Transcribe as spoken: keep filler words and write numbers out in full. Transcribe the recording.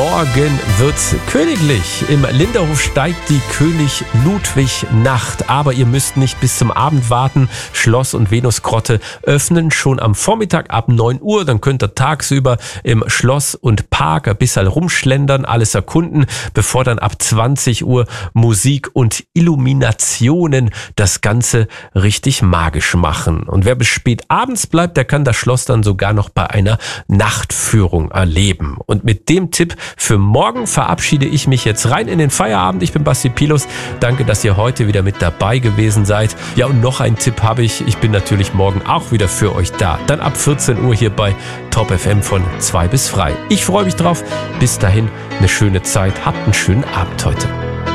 Morgen wird's königlich. Im Linderhof steigt die König Ludwig Nacht. Aber ihr müsst nicht bis zum Abend warten. Schloss und Venusgrotte öffnen schon am Vormittag ab neun Uhr. Dann könnt ihr tagsüber im Schloss und Park ein bisschen rumschlendern, alles erkunden, bevor dann ab zwanzig Uhr Musik und Illuminationen das Ganze richtig magisch machen. Und wer bis spät abends bleibt, der kann das Schloss dann sogar noch bei einer Nachtführung erleben. Und mit dem Tipp für morgen verabschiede ich mich jetzt rein in den Feierabend. Ich bin Basti Pilus. Danke, dass ihr heute wieder mit dabei gewesen seid. Ja, und noch ein Tipp habe ich. Ich bin natürlich morgen auch wieder für euch da. Dann ab vierzehn Uhr hier bei Top F M von zwei bis frei. Ich freue mich drauf. Bis dahin eine schöne Zeit. Habt einen schönen Abend heute.